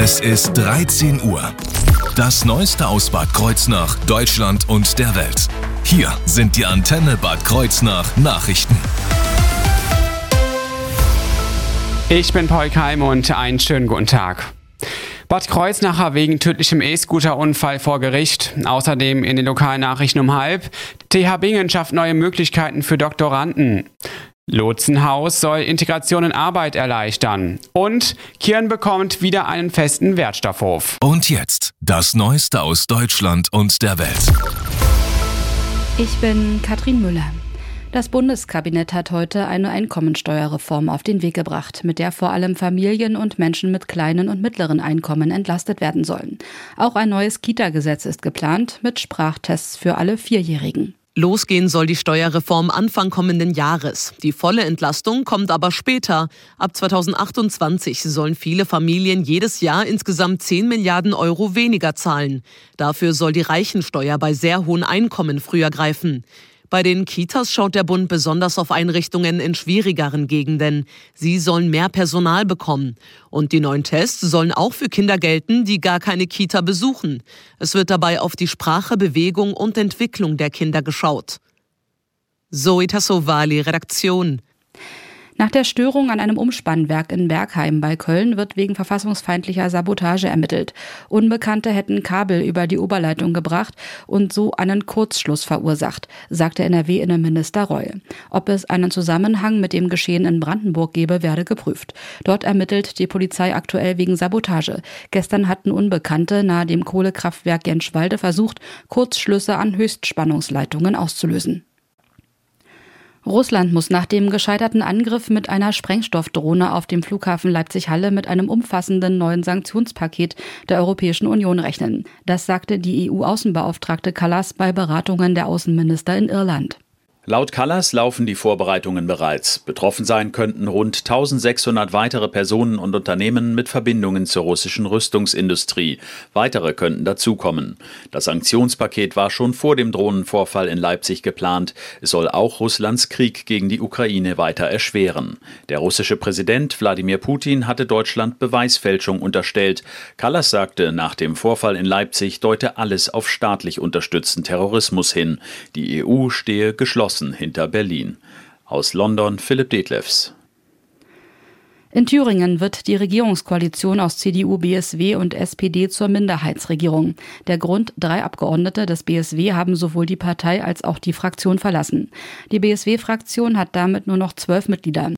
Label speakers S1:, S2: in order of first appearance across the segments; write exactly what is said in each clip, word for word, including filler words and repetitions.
S1: Es ist dreizehn Uhr. Das Neueste aus Bad Kreuznach, Deutschland und der Welt. Hier sind die Antenne Bad Kreuznach Nachrichten.
S2: Ich bin Paul Keim und einen schönen guten Tag. Bad Kreuznacher wegen tödlichem E-Scooter-Unfall vor Gericht. Außerdem in den lokalen Nachrichten um halb. T H Bingen schafft neue Möglichkeiten für Doktoranden. Lotsenhaus soll Integration in Arbeit erleichtern. Und Kirn bekommt wieder einen festen Wertstoffhof.
S1: Und jetzt das Neueste aus Deutschland und der Welt.
S3: Ich bin Katrin Müller. Das Bundeskabinett hat heute eine Einkommensteuerreform auf den Weg gebracht, mit der vor allem Familien und Menschen mit kleinen und mittleren Einkommen entlastet werden sollen. Auch ein neues Kita-Gesetz ist geplant, mit Sprachtests für alle Vierjährigen.
S4: Losgehen soll die Steuerreform Anfang kommenden Jahres. Die volle Entlastung kommt aber später. Ab zweitausendachtundzwanzig sollen viele Familien jedes Jahr insgesamt zehn Milliarden Euro weniger zahlen. Dafür soll die Reichensteuer bei sehr hohen Einkommen früher greifen. Bei den Kitas schaut der Bund besonders auf Einrichtungen in schwierigeren Gegenden. Sie sollen mehr Personal bekommen. Und die neuen Tests sollen auch für Kinder gelten, die gar keine Kita besuchen. Es wird dabei auf die Sprache, Bewegung und Entwicklung der Kinder geschaut. Zoe Tassovali, Redaktion.
S3: Nach der Störung an einem Umspannwerk in Bergheim bei Köln wird wegen verfassungsfeindlicher Sabotage ermittelt. Unbekannte hätten Kabel über die Oberleitung gebracht und so einen Kurzschluss verursacht, sagte N R W-Innenminister Reul. Ob es einen Zusammenhang mit dem Geschehen in Brandenburg gebe, werde geprüft. Dort ermittelt die Polizei aktuell wegen Sabotage. Gestern hatten Unbekannte nahe dem Kohlekraftwerk Jentschwalde versucht, Kurzschlüsse an Höchstspannungsleitungen auszulösen. Russland muss nach dem gescheiterten Angriff mit einer Sprengstoffdrohne auf dem Flughafen Leipzig-Halle mit einem umfassenden neuen Sanktionspaket der Europäischen Union rechnen. Das sagte die E U-Außenbeauftragte Kallas bei Beratungen der Außenminister in Irland.
S5: Laut Kallas laufen die Vorbereitungen bereits. Betroffen sein könnten rund eintausendsechshundert weitere Personen und Unternehmen mit Verbindungen zur russischen Rüstungsindustrie. Weitere könnten dazukommen. Das Sanktionspaket war schon vor dem Drohnenvorfall in Leipzig geplant. Es soll auch Russlands Krieg gegen die Ukraine weiter erschweren. Der russische Präsident Wladimir Putin hatte Deutschland Beweisfälschung unterstellt. Kallas sagte, nach dem Vorfall in Leipzig deute alles auf staatlich unterstützten Terrorismus hin. Die E U stehe geschlossen hinter Berlin. Aus London Philipp Detlefs.
S3: In Thüringen wird die Regierungskoalition aus C D U, B S W und S P D zur Minderheitsregierung. Der Grund: drei Abgeordnete des B S W haben sowohl die Partei als auch die Fraktion verlassen. Die B S W-Fraktion hat damit nur noch zwölf Mitglieder.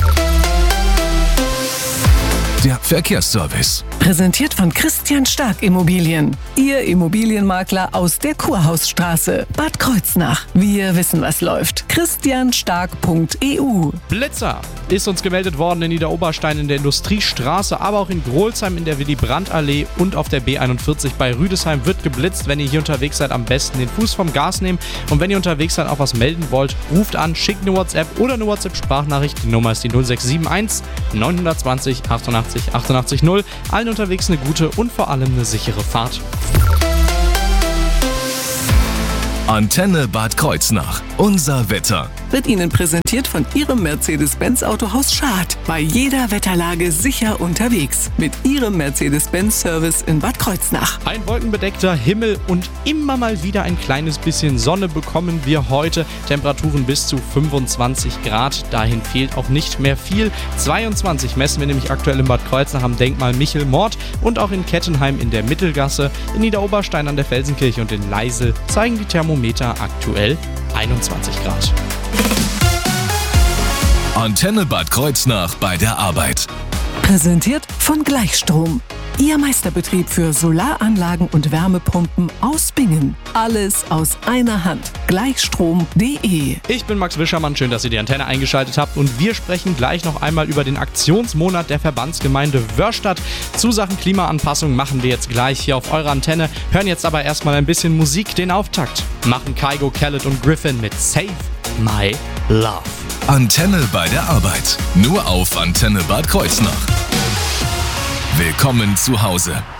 S1: Der Verkehrsservice.
S6: Präsentiert von Christian Stark Immobilien. Ihr Immobilienmakler aus der Kurhausstraße, Bad Kreuznach. Wir wissen, was läuft. christian stark punkt e u.
S7: Blitzer ist uns gemeldet worden in Niederoberstein in der Industriestraße, aber auch in Grolsheim in der Willy-Brandt-Allee und auf der B einundvierzig bei Rüdesheim wird geblitzt. Wenn ihr hier unterwegs seid, am besten den Fuß vom Gas nehmen. Und wenn ihr unterwegs seid, auch was melden wollt, ruft an, schickt eine WhatsApp oder eine WhatsApp-Sprachnachricht. Die Nummer ist die null sechs sieben eins neun zwei null achtundachtzig achtundachtzig null. Allen unterwegs eine gute und vor allem eine sichere Fahrt.
S1: Antenne Bad Kreuznach. Unser Wetter.
S6: Wird Ihnen präsentiert von Ihrem Mercedes-Benz Autohaus Schad. Bei jeder Wetterlage sicher unterwegs. Mit Ihrem Mercedes-Benz-Service in Bad Kreuznach.
S7: Ein wolkenbedeckter Himmel und immer mal wieder ein kleines bisschen Sonne bekommen wir heute. Temperaturen bis zu fünfundzwanzig Grad. Dahin fehlt auch nicht mehr viel. zweiundzwanzig messen wir nämlich aktuell in Bad Kreuznach am Denkmal Michel-Mord und auch in Kettenheim in der Mittelgasse. In Niederoberstein an der Felsenkirche und in Leisel zeigen die Thermometer aktuell einundzwanzig Grad.
S1: Antenne Bad Kreuznach bei der Arbeit.
S6: Präsentiert von Gleichstrom. Ihr Meisterbetrieb für Solaranlagen und Wärmepumpen aus Bingen. Alles aus einer Hand. Gleichstrom punkt de.
S7: Ich bin Max Wischermann, schön, dass ihr die Antenne eingeschaltet habt und wir sprechen gleich noch einmal über den Aktionsmonat der Verbandsgemeinde Wörrstadt. Zu Sachen Klimaanpassung machen wir jetzt gleich hier auf eurer Antenne, hören jetzt aber erstmal ein bisschen Musik, den Auftakt. Machen Kygo, Khaled und Griffin mit Save My Love.
S1: Antenne bei der Arbeit. Nur auf Antenne Bad Kreuznach. Willkommen zu Hause.